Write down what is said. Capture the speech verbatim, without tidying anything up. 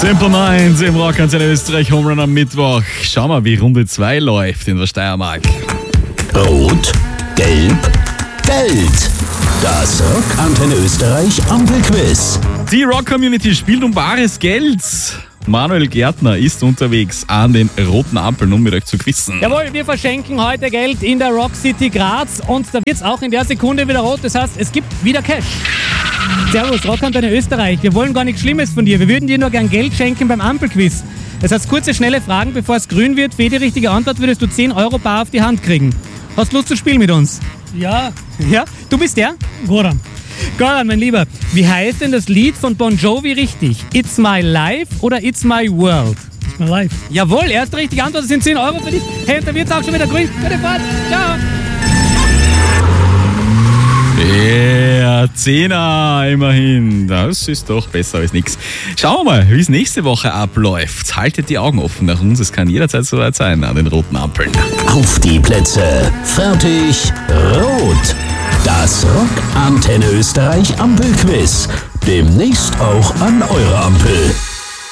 Simple Minds im Rockantenne Österreich Home Run am Mittwoch. Schau mal, wie Runde zwei läuft in der Steiermark. Rot, Gelb, Geld. Das Rockantenne Österreich Ampelquiz. Die Rock-Community spielt um bares Geld. Manuel Gärtner ist unterwegs an den roten Ampeln, um mit euch zu quizzen. Jawohl, wir verschenken heute Geld in der Rock City Graz und da wird es auch in der Sekunde wieder rot. Das heißt, es gibt wieder Cash. Servus, Rockantenne Österreich. Wir wollen gar nichts Schlimmes von dir. Wir würden dir nur gern Geld schenken beim Ampelquiz. Das heißt, kurze, schnelle Fragen, bevor es grün wird. Für jede richtige Antwort würdest du zehn Euro bar auf die Hand kriegen. Hast du Lust zu spielen mit uns? Ja. Ja? Du bist der? Goran. Goran, mein Lieber, wie heißt denn das Lied von Bon Jovi richtig? It's My Life oder It's My World? It's my life. Jawohl, erste richtige Antwort, das sind zehn Euro für dich. Hey, da wird's auch schon wieder grün. Gute Fahrt. Ciao. Ja, Zehner immerhin. Das ist doch besser als nichts. Schauen wir mal, wie es nächste Woche abläuft. Haltet die Augen offen nach uns, es kann jederzeit soweit sein an den roten Ampeln. Auf die Plätze, fertig, rot. Das Rockantenne Österreich Ampelquiz. Demnächst auch an eurer Ampel.